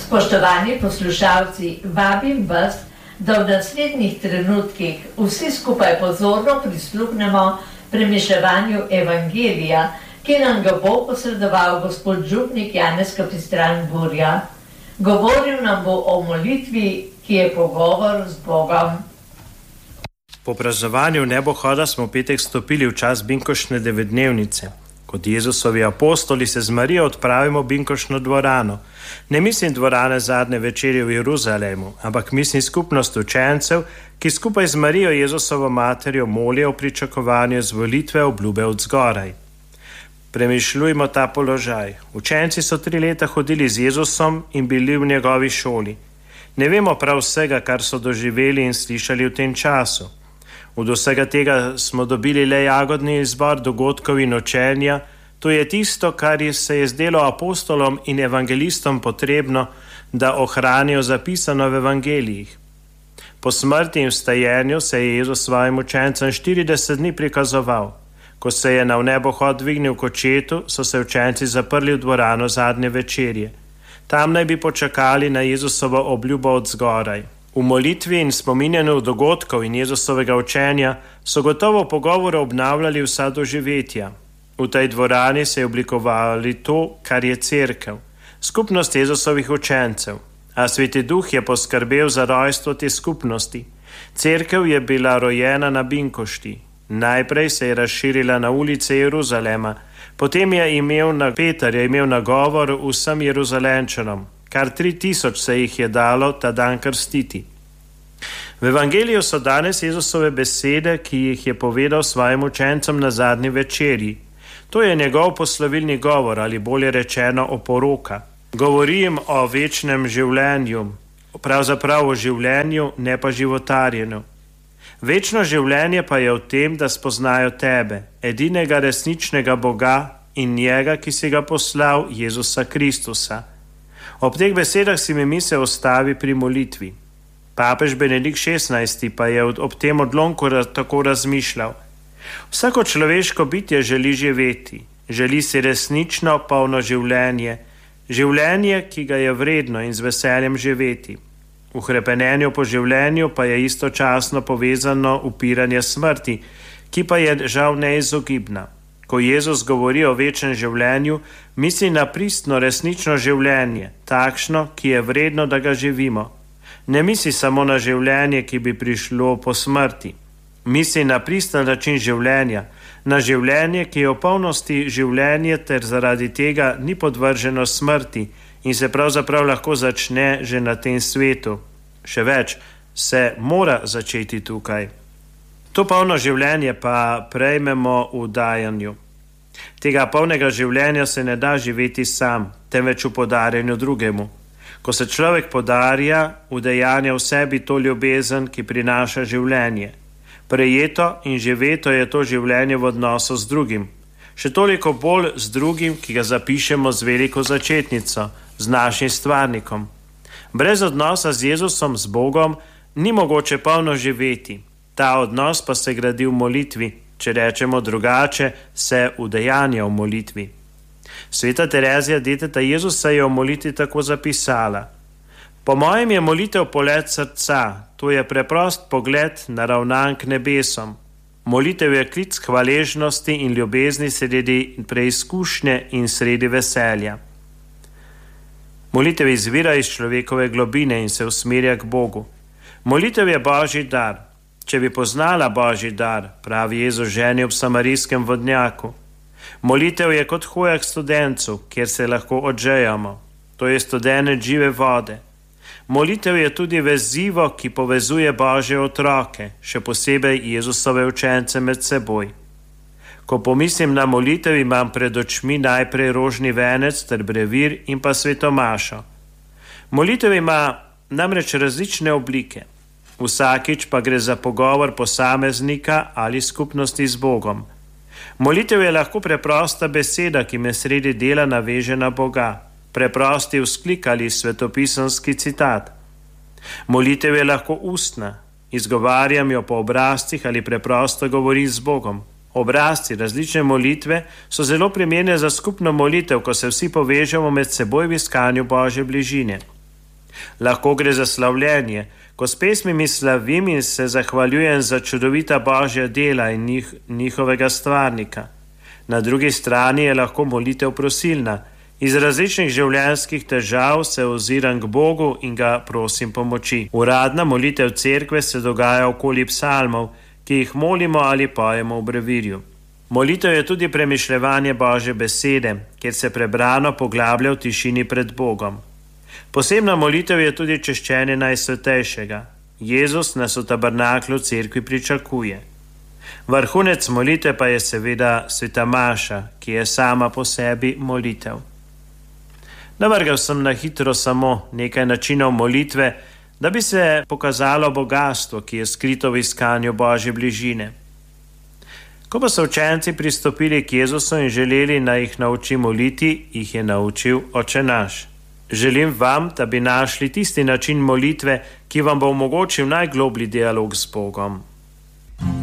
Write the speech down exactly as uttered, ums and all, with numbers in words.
Spoštovani poslušalci, vabim vas, da v naslednjih trenutkih vsi skupaj pozorno prisluhnemo premišljevanju Evangelija, ki nam ga bo posredoval gospod župnik Janez Kapistran Burja. Govoril nam bo o molitvi, ki je pogovor z Bogom. Po praznovanju nebohoda smo v petek stopili v čas binkoštne devetdnevnice. Kot Jezusovi apostoli se z Marijo odpravimo v binkoštno dvorano. Ne mislim dvorane zadnje večerje v Jeruzalemu, ampak mislim skupnost učencev, ki skupaj z Marijo Jezusovo materjo molijo v pričakovanju izvolitve obljube od zgoraj. Premišljujmo ta položaj. Učenci so tri leta hodili z Jezusom in bili v njegovi šoli. Ne vemo prav vsega, kar so doživeli in slišali v tem času. Od vsega tega smo dobili le jagodni izbor dogodkov in učenja. To je tisto, kar se je zdelo apostolom in evangelistom potrebno, da ohranijo zapisano v evangelijih. Po smrti in vstajenju se je Jezus svojim učencem štirideset dni prikazoval. Ko se je na vnebohod dvignil k očetu, so se učenci zaprli v dvorano zadnje večerje. Tam naj bi počakali na Jezusovo obljubo od zgoraj. V molitvi in spominjanju dogodkov in Jezusovega učenja so gotovo pogovore obnavljali vsa doživetja. V tej dvorani se je oblikovali to, kar je cerkev, skupnost Jezusovih učencev, a Sveti Duh je poskrbel za rojstvo te skupnosti. Cerkev je bila rojena na binkošti. Najprej se je razširila na ulice Jeruzalema, potem je imel na Peter je imel nagovor vsem Jeruzalemčanom. Kar tri tisoč se jih je dalo ta dan krstiti. V evangeliju so danes Jezusove besede, ki jih je povedal svojim učencem na zadnji večerji. To je njegov poslovilni govor, ali bolje rečeno oporoka. Govorim o večnem življenju, pravzaprav o življenju, ne pa životarjenju. Večno življenje pa je v tem, da spoznajo tebe, edinega resničnega Boga in njega, ki si ga poslal, Jezusa Kristusa. Ob teh besedah si mi misel ostavi pri molitvi. Papež Benedikt šestnajsti pa je ob tem odlomku tako razmišljal. Vsako človeško bitje želi živeti, želi si resnično polno življenje, življenje, ki ga je vredno in z veseljem živeti. V hrepenenju po življenju pa je istočasno povezano upiranje smrti, ki pa je žal neizogibna. Ko Jezus govori o večnem življenju, misli na pristno resnično življenje, takšno, ki je vredno, da ga živimo. Ne misli samo na življenje, ki bi prišlo po smrti. Misli na pristen način življenja, na življenje, ki je v polnosti življenje ter zaradi tega ni podvrženo smrti in se pravzaprav lahko začne že na tem svetu. Še več, se mora začeti tukaj. To polno življenje pa prejmemo v dajanju. Tega polnega življenja se ne da živeti sam, temveč v podarjanju drugemu. Ko se človek podarja, udejanja v sebi to ljubezen, ki prinaša življenje. Prejeto in živeto je to življenje v odnosu z drugim. Še toliko bolj z drugim, ki ga zapišemo z veliko začetnico, z našim stvarnikom. Brez odnosa z Jezusom, z Bogom, ni mogoče polno živeti. Ta odnos pa se gradi v molitvi, če rečemo drugače, se udejanja v molitvi. Sveta Terezija, deteta Jezusa, je v molitvi tako zapisala. Po mojem je molitev polet srca, to je preprost pogled naravnan k nebesom. Molitev je klic hvaležnosti in ljubezni sredi preizkušnje in sredi veselja. Molitev izvira iz človekove globine in se usmerja k Bogu. Molitev je Božji dar. Če bi poznala Božji dar, pravi Jezus ženi ob samarijskem vodnjaku. Molitev je kot hoja k studencu, kjer se lahko odžejamo. To je studenec žive vode. Molitev je tudi vezivo, ki povezuje Božje otroke, še posebej Jezusove učence med seboj. Ko pomislim na molitev, imam pred očmi najprej rožni venec ter brevir in pa svetomašo. Molitev ima namreč različne oblike. Vsakič pa gre za pogovor posameznika ali skupnosti z Bogom. Molitev je lahko preprosta beseda, ki me sredi dela naveže na Boga. Preprosti vzklik ali svetopisanski citat. Molitev je lahko ustna. Izgovarjam jo po obrazcih ali preprosto govorim z Bogom. Obrazci različne molitve so zelo primerne za skupno molitev, ko se vsi povežemo med seboj v iskanju Božje bližine. Lahko gre za slavljenje, ko s pesmimi slavim in se zahvaljujem za čudovita božja dela in njih, njihovega stvarnika. Na drugi strani je lahko molitev prosilna. Iz različnih življenjskih težav se oziram k Bogu in ga prosim pomoči. Uradna molitev cerkve se dogaja okoli psalmov, ki jih molimo ali pojemo v brevirju. Molitev je tudi premišljevanje Božje besede, kjer se prebrano poglablja v tišini pred Bogom. Posebna molitev je tudi češčenje Najsvetejšega. Jezus nas v tabernaklu cerkvi pričakuje. Vrhunec molitve pa je seveda sveta maša, ki je sama po sebi molitev. Navrgal sem na hitro samo nekaj načinov molitve, da bi se pokazalo bogastvo, ki je skrito v iskanju Božje bližine. Ko pa so učenci pristopili k Jezusu in želeli, naj jih nauči moliti, jih je naučil Oče naš. Želim vam, da bi našli tisti način molitve, ki vam bo omogočil najgloblji dialog z Bogom.